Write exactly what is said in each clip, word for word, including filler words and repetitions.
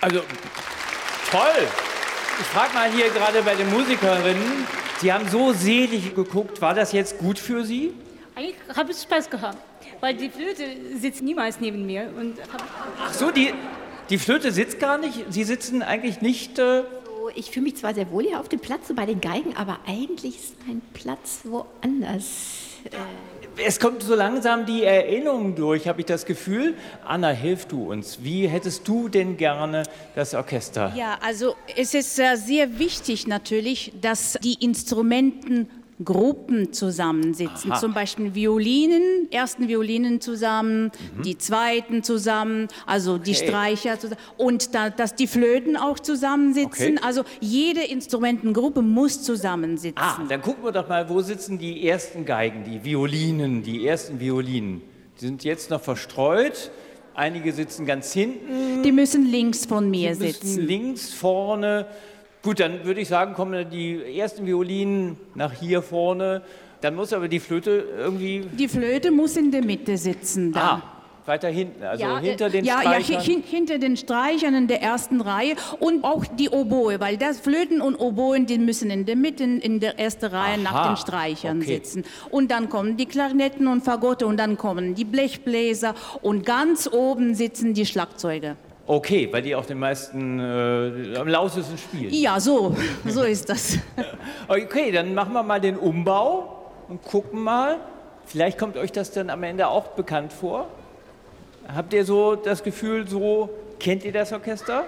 Also, toll. Ich frage mal hier gerade bei den Musikerinnen, Sie haben so selig geguckt, war das jetzt gut für Sie? Eigentlich habe ich Spaß gehabt, weil die Flöte sitzt niemals neben mir. Und hab Ach so, die, die Flöte sitzt gar nicht? Sie sitzen eigentlich nicht... Äh Ich fühle mich zwar sehr wohl hier auf dem Platz, so bei den Geigen, aber eigentlich ist mein Platz woanders. Es kommt so langsam die Erinnerung durch, habe ich das Gefühl. Anna, hilf du uns. Wie hättest du denn gerne das Orchester? Ja, also es ist äh, sehr wichtig natürlich, dass die Instrumenten Gruppen zusammensitzen, Aha. zum Beispiel Violinen, ersten Violinen zusammen, Mhm. die zweiten zusammen, also die Okay. Streicher zusammen und da, dass die Flöten auch zusammensitzen. Okay. Also jede Instrumentengruppe muss zusammensitzen. Ah, dann gucken wir doch mal, wo sitzen die ersten Geigen, die Violinen, die ersten Violinen. Die sind jetzt noch verstreut. Einige sitzen ganz hinten. Die müssen links von mir Die müssen sitzen. links vorne. Gut, dann würde ich sagen, kommen die ersten Violinen nach hier vorne. Dann muss aber die Flöte irgendwie... Die Flöte muss in der Mitte sitzen. Da. Ah, weiter hinten, also Ja, hinter äh, den ja, ja, Streichern. hin, hinter den Streichern in der ersten Reihe und auch die Oboe, weil das Flöten und Oboen, die müssen in der Mitte, in der ersten Reihe Aha, nach den Streichern okay. sitzen. Und dann kommen die Klarinetten und Fagotte und dann kommen die Blechbläser und ganz oben sitzen die Schlagzeuge. Okay, weil die auch den meisten äh, am lautesten spielen. Ja, so, so ist das. Okay, dann machen wir mal den Umbau und gucken mal. Vielleicht kommt euch das dann am Ende auch bekannt vor. Habt ihr so das Gefühl, so kennt ihr das Orchester?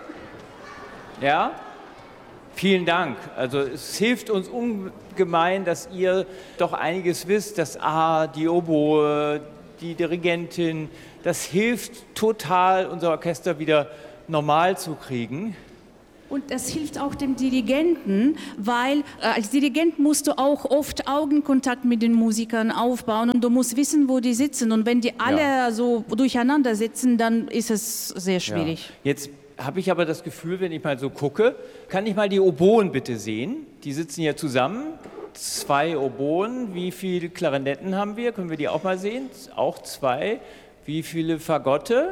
Ja? Vielen Dank. Also es hilft uns ungemein, dass ihr doch einiges wisst, dass A, die Oboe, die Dirigentin, das hilft total, unser Orchester wieder normal zu kriegen. Und das hilft auch dem Dirigenten, weil äh, als Dirigent musst du auch oft Augenkontakt mit den Musikern aufbauen und du musst wissen, wo die sitzen. Und wenn die alle Ja. so durcheinander sitzen, dann ist es sehr schwierig. Ja. Jetzt habe ich aber das Gefühl, wenn ich mal so gucke, kann ich mal die Oboen bitte sehen? Die sitzen hier zusammen. Zwei Oboen. Wie viele Klarinetten haben wir? Können wir die auch mal sehen? Auch zwei. Wie viele Fagotte?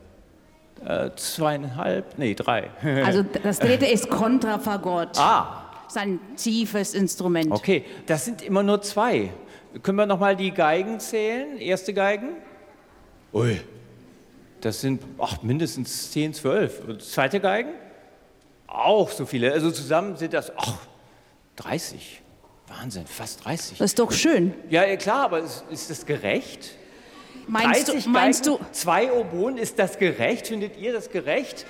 Äh, zweieinhalb? Nee, drei. Also das dritte ist Kontrafagott. Ah, Das ist ein tiefes Instrument. okay. Das sind immer nur zwei. Können wir noch mal die Geigen zählen? Erste Geigen? Ui, das sind ach, mindestens zehn, zwölf. Und zweite Geigen? Auch so viele. Also zusammen sind das ach, dreißig. Wahnsinn, fast dreißig. Das ist doch schön. Ja, ja, klar, aber ist, ist das gerecht? Meinst dreißig du, meinst Geigen, du, zwei Oboen, ist das gerecht? Findet ihr das gerecht?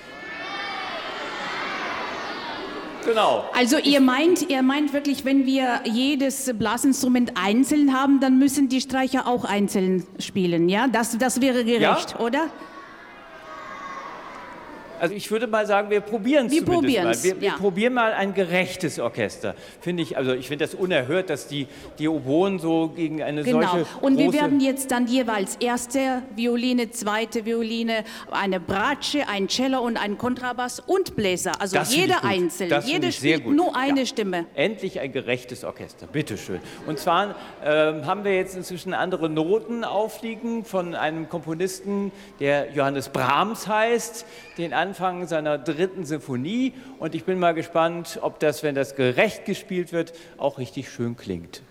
Genau. also ihr meint, ihr meint wirklich, wenn wir jedes Blasinstrument einzeln haben, dann müssen die Streicher auch einzeln spielen, ja? Das, das wäre gerecht, Ja. oder? Also ich würde mal sagen, wir probieren es Wir zumindest probieren's, mal. Wir, wir ja. probieren mal ein gerechtes Orchester. Finde ich, also ich finde das unerhört, dass die, die Oboen so gegen eine Genau. solche Und wir große... werden jetzt dann jeweils erste Violine, zweite Violine, eine Bratsche, ein Cello und ein Kontrabass und Bläser. Also Das finde ich jeder gut. einzeln. Das finde Jeder ich sehr spielt gut. nur eine Ja. Stimme. Endlich ein gerechtes Orchester, bitteschön. Und zwar ähm, haben wir jetzt inzwischen andere Noten aufliegen von einem Komponisten, der Johannes Brahms heißt, den Anfang seiner dritten Sinfonie. Und ich bin mal gespannt, ob das, wenn das gerecht gespielt wird, auch richtig schön klingt.